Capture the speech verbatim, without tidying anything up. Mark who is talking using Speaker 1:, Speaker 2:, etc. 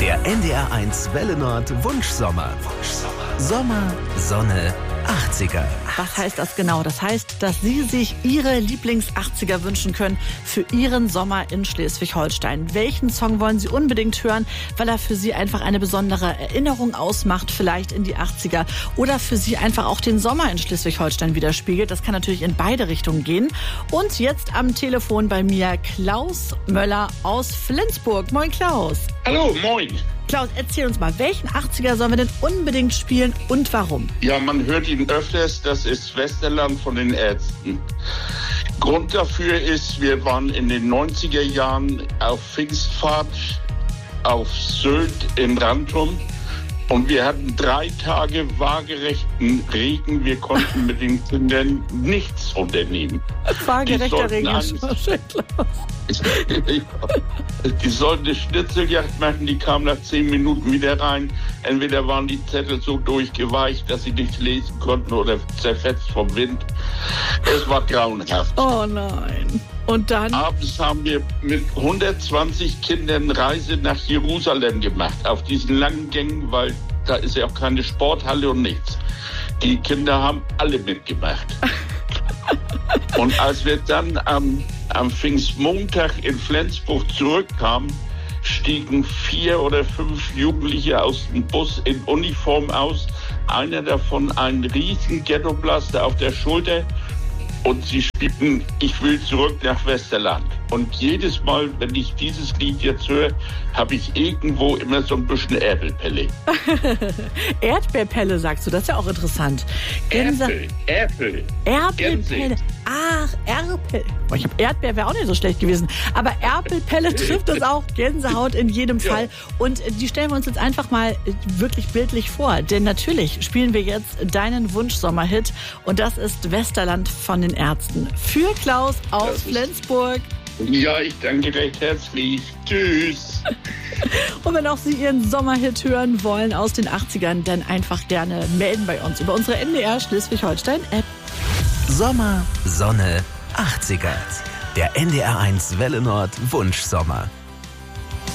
Speaker 1: Der N D R eins Welle Nord Wunschsommer. Wunschsommer. Sommer, Sonne, achtziger.
Speaker 2: Was heißt das genau? Das heißt, dass Sie sich Ihre Lieblings-achtziger wünschen können für Ihren Sommer in Schleswig-Holstein. Welchen Song wollen Sie unbedingt hören, weil er für Sie einfach eine besondere Erinnerung ausmacht, vielleicht in die achtziger, oder für Sie einfach auch den Sommer in Schleswig-Holstein widerspiegelt? Das kann natürlich in beide Richtungen gehen. Und jetzt am Telefon bei mir Klaus Möller aus Flensburg. Moin Klaus.
Speaker 3: Hallo, moin.
Speaker 2: Klaus, erzähl uns mal, welchen achtziger sollen wir denn unbedingt spielen und warum?
Speaker 3: Ja, man hört ihn öfters, das ist Westerland von den Ärzten. Grund dafür ist, wir waren in den neunziger Jahren auf Pfingstfahrt auf Sylt in Rantum und wir hatten drei Tage waagerechten Regen. Wir konnten mit den Kindern nichts unternehmen.
Speaker 2: Waagerechter Regen ist
Speaker 3: Die sollten eine Schnitzeljagd machen, die kamen nach zehn Minuten wieder rein. Entweder waren die Zettel so durchgeweicht, dass sie nicht lesen konnten, oder zerfetzt vom Wind. Es war grauenhaft.
Speaker 2: Oh nein. Und dann?
Speaker 3: Abends haben wir mit hundertzwanzig Kindern Reise nach Jerusalem gemacht, auf diesen langen Gängen, weil da ist ja auch keine Sporthalle und nichts. Die Kinder haben alle mitgemacht. Und als wir dann am, am Pfingstmontag in Flensburg zurückkamen, stiegen vier oder fünf Jugendliche aus dem Bus in Uniform aus. Einer davon einen riesen Ghettoblaster auf der Schulter. Und sie spielten "Ich will zurück nach Westerland". Und jedes Mal, wenn ich dieses Lied jetzt höre, habe ich irgendwo immer so ein bisschen Erdbeerpelle.
Speaker 2: Erdbeerpelle, sagst du, das ist ja auch interessant. Gänse
Speaker 3: Erpel, Erpel.
Speaker 2: Erpelpelle. Ach, Erpel. Boah, ich habe Erdbeer, wäre auch nicht so schlecht gewesen. Aber Erpelpelle trifft das auch. Gänsehaut in jedem
Speaker 3: Ja.
Speaker 2: Fall. Und die stellen wir uns jetzt einfach mal wirklich bildlich vor. Denn natürlich spielen wir jetzt deinen Wunschsommerhit. Und das ist Westerland von den Ärzten. Für Klaus aus
Speaker 3: Das ist-
Speaker 2: Flensburg.
Speaker 3: Ja, ich danke recht herzlich. Tschüss.
Speaker 2: Und wenn auch Sie Ihren Sommerhit hören wollen aus den achtzigern, dann einfach gerne melden bei uns über unsere N D R Schleswig-Holstein-App.
Speaker 1: Sommer, Sonne, achtziger. Der N D R eins Welle Nord Wunschsommer.